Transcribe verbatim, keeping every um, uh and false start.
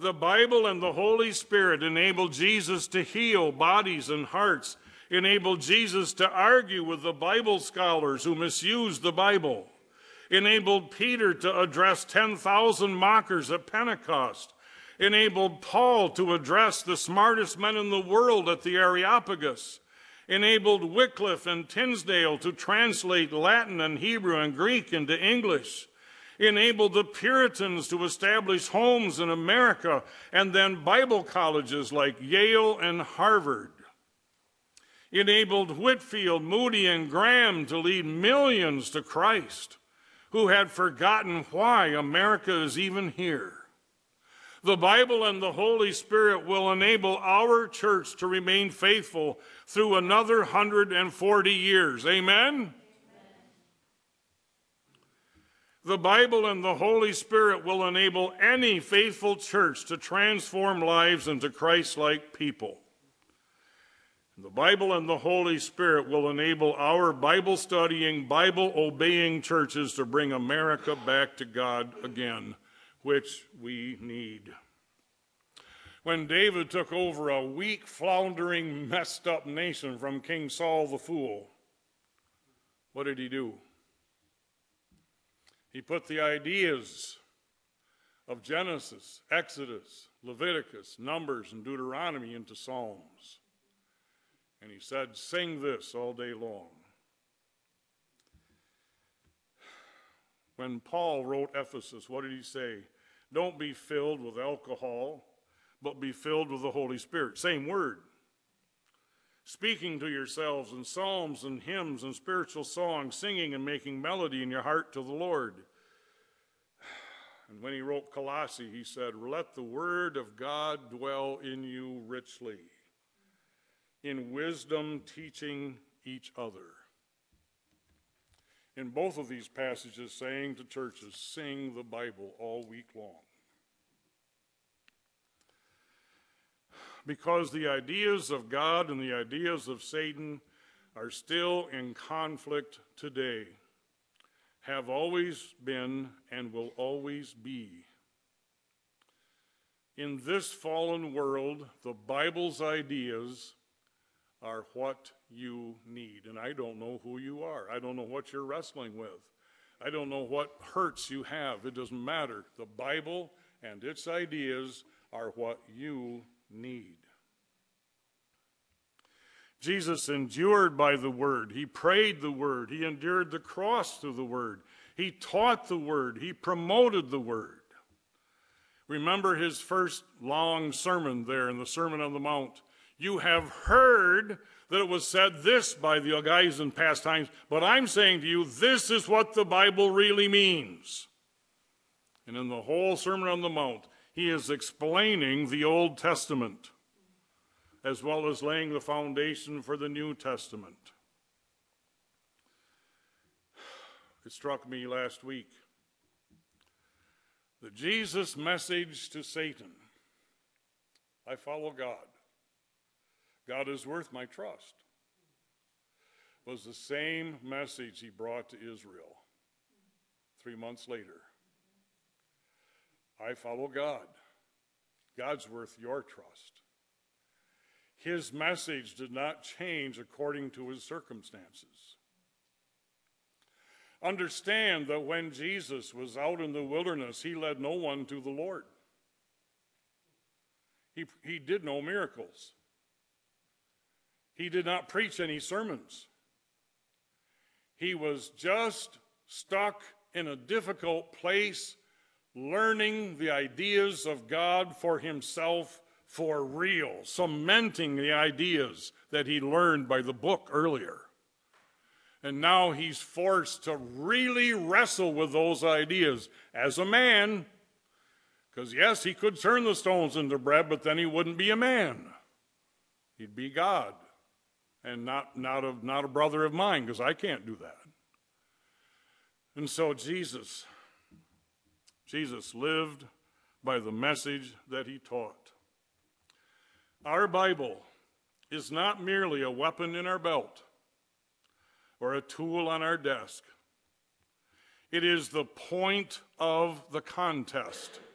The Bible and the Holy Spirit enabled Jesus to heal bodies and hearts, enabled Jesus to argue with the Bible scholars who misused the Bible, enabled Peter to address ten thousand mockers at Pentecost, enabled Paul to address the smartest men in the world at the Areopagus, enabled Wycliffe and Tinsdale to translate Latin and Hebrew and Greek into English, enabled the Puritans to establish homes in America and then Bible colleges like Yale and Harvard, enabled Whitefield, Moody, and Graham to lead millions to Christ who had forgotten why America is even here. The Bible and the Holy Spirit will enable our church to remain faithful through another one hundred forty years. Amen? The Bible and the Holy Spirit will enable any faithful church to transform lives into Christ-like people. The Bible and the Holy Spirit will enable our Bible-studying, Bible-obeying churches to bring America back to God again, which we need. When David took over a weak, floundering, messed up nation from King Saul the fool, what did he do? He put the ideas of Genesis, Exodus, Leviticus, Numbers, and Deuteronomy into Psalms. And he said, sing this all day long. When Paul wrote Ephesus, what did he say? Don't be filled with alcohol, but be filled with the Holy Spirit. Same word. Speaking to yourselves in psalms and hymns and spiritual songs, singing and making melody in your heart to the Lord. And when he wrote Colossae, he said, let the word of God dwell in you richly, in wisdom teaching each other. In both of these passages, saying to churches, sing the Bible all week long. Because the ideas of God and the ideas of Satan are still in conflict today, have always been and will always be. In this fallen world, the Bible's ideas are what you need. And I don't know who you are. I don't know what you're wrestling with. I don't know what hurts you have. It doesn't matter. The Bible and its ideas are what you need. Jesus endured by the word. He prayed the word. He endured the cross through the word. He taught the word. He promoted the word. Remember his first long sermon there in the Sermon on the Mount. You have heard that it was said this by the guys in past times, but I'm saying to you, this is what the Bible really means. And in the whole Sermon on the Mount, he is explaining the Old Testament, as well as laying the foundation for the New Testament. It struck me last week that Jesus' message to Satan, I follow God, God is worth my trust, was the same message he brought to Israel three months later. I follow God. God's worth your trust. His message did not change according to his circumstances. Understand that when Jesus was out in the wilderness, he led no one to the Lord. He, he did no miracles. He did not preach any sermons. He was just stuck in a difficult place, learning the ideas of God for himself for real, cementing the ideas that he learned by the book earlier. And now he's forced to really wrestle with those ideas as a man, because yes, he could turn the stones into bread, but then he wouldn't be a man. He'd be God, and not, not, a, not a brother of mine, because I can't do that. And so Jesus, Jesus lived by the message that he taught. Our Bible is not merely a weapon in our belt or a tool on our desk. It is the point of the contest.